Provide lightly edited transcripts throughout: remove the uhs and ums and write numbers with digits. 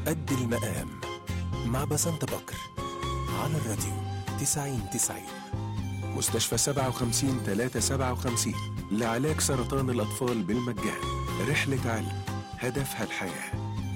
قد المقام مع بسنت بكر على الراديو 90-90. مستشفى 57-357 لعلاج سرطان الأطفال بالمجان. رحلة علم هدفها الحياة.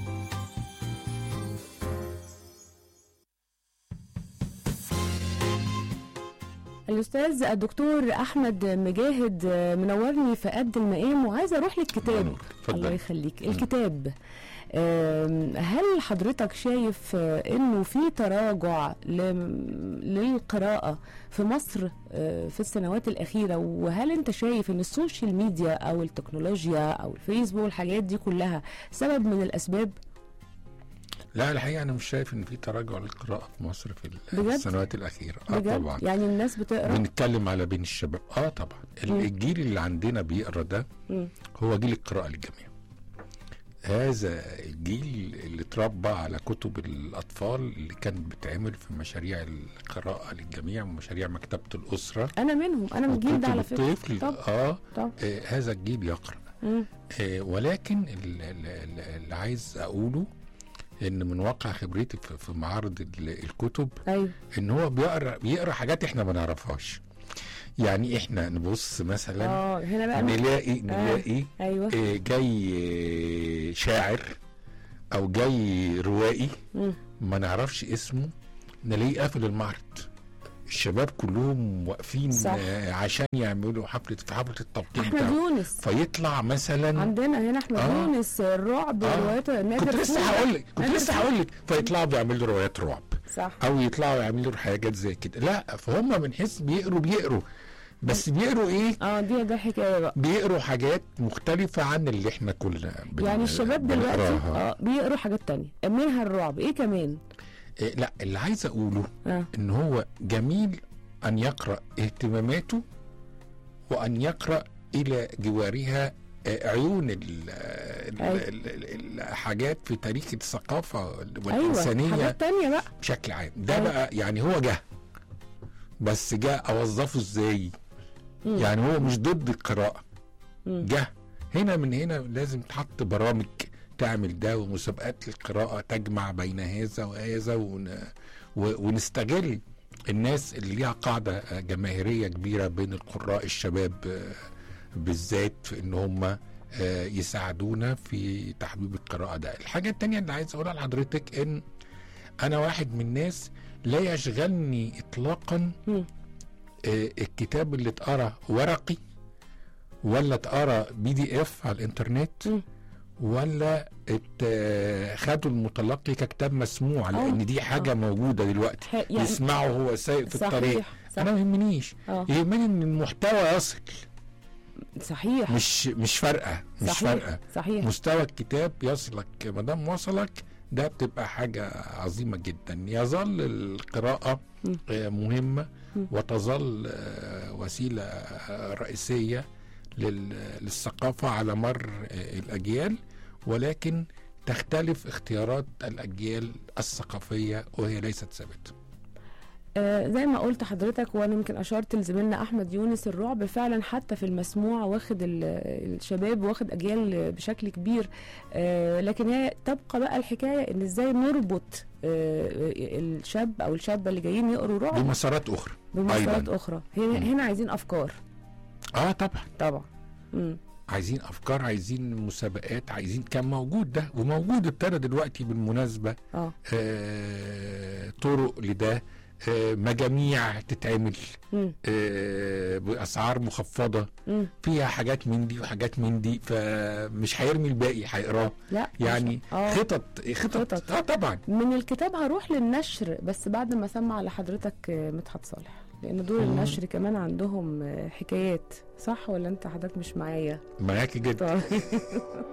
الأستاذ الدكتور أحمد مجاهد منورني في قد المقام، وعايزة أروح للكتاب. الله يخليك. الكتاب، هل حضرتك شايف انه في تراجع للقراءة في مصر في السنوات الأخيرة؟ وهل انت شايف ان السوشيال ميديا او التكنولوجيا او الفيسبوك والحاجات دي كلها سبب من الأسباب؟ لا، الحقيقة أنا مش شايف إن في تراجع للقراءة في مصر في السنوات الأخيرة. طبعا. يعني الناس بتقرأ. بنتكلم على بين الشباب. طبعا. الجيل اللي عندنا بيقرأ ده هو جيل القراءة للجميع. هذا الجيل اللي اتربى على كتب الأطفال اللي كانت بتعمل في مشاريع القراءة للجميع ومشاريع مكتبة الأسرة. أنا منهم، أنا من الجيل ده على فكرة. طب. هذا الجيل يقرأ. ولكن اللي عايز أقوله ان من واقع خبرتي في معارض الكتب، أيوه، ان هو بيقرا حاجات احنا ما نعرفهاش. يعني احنا نبص مثلا هنا بقى نلاقي أيوه. جاي شاعر او جاي روائي ما نعرفش اسمه، نلاقيه قافل المعرض. الشباب كلهم واقفين عشان يعملوا حفلة التبطيل احمد يونس. فيطلع مثلا عندنا هنا احمد يونس الرعب روايات نادر. كنت لسه هقول لك فيطلعوا بيعملوا روايات رعب، صح، او يطلعوا يعملوا حاجات زي كده. لا، فهم بنحس بيقروا بس بيقروا ايه؟ دي حكايه بقى. بيقروا حاجات مختلفه عن اللي احنا كلنا يعني الشباب دلوقتي بيقروا حاجات تانية منها الرعب. ايه كمان؟ لا، اللي عايز اقوله ان هو جميل ان يقرأ اهتماماته وان يقرأ الى جوارها عيون الحاجات في تاريخ الثقافة والإنسانية. حاجات تانية بقى بشكل عام. ده بقى يعني هو جه، بس جه اوظفه ازاي؟ يعني هو مش ضد القراءة، جه هنا. من هنا لازم تحط برامج تعمل ده ومسابقات للقراءة تجمع بين هذا وهذا، ونستغل الناس اللي ليها قاعدة جماهيرية كبيرة بين القراء الشباب بالذات في ان هم يساعدونا في تحبيب القراءة ده. الحاجة التانية اللي عايز اقولها لحضرتك ان انا واحد من الناس لا يشغلني اطلاقا الكتاب اللي اتقرا ورقي ولا اتقرا PDF على الانترنت ولا خدوا المتلقي ككتاب مسموع، لان دي حاجه موجوده دلوقتي يعني يسمعه هو سايق في الطريق. انا ما يهمنيش، يهمني ان المحتوى يصل. صحيح. مش فارقه، صحيح. مستوى الكتاب يصلك، ما دام وصلك ده بتبقى حاجه عظيمه جدا. يظل القراءه مهمه وتظل وسيله رئيسيه للثقافة على مر الأجيال، ولكن تختلف اختيارات الأجيال الثقافية وهي ليست ثابتة. زي ما قلت حضرتك، وانا يمكن اشرت لزميلنا احمد يونس، الرعب فعلا حتى في المسموع واخد الشباب واخد اجيال بشكل كبير. لكن هي تبقى بقى الحكايه ان ازاي نربط الشاب او الشابه اللي جايين يقروا رعب بمسارات اخرى. هنا عايزين افكار. طبعا. عايزين افكار، عايزين مسابقات، عايزين. كان موجود ده وموجود، ابتدى دلوقتي بالمناسبه طرق لده، مجاميع تتعمل باسعار مخفضه فيها حاجات من دي وحاجات من دي، فمش هيرمي الباقي، هيقراه. يعني خطط طبعا. من الكتاب هروح للنشر، بس بعد ما سمع لحضرتك مدحت صالح، لان دول النشر كمان عندهم حكايات. صح ولا انت حضرتك مش معايا؟ معاكي جدا.